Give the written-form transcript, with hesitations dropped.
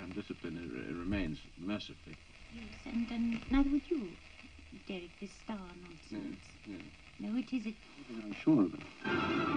undisciplined remains, mercifully. Yes, and neither would you, Derek, this star nonsense. Yes, yes. No, it isn't. I'm sure of it.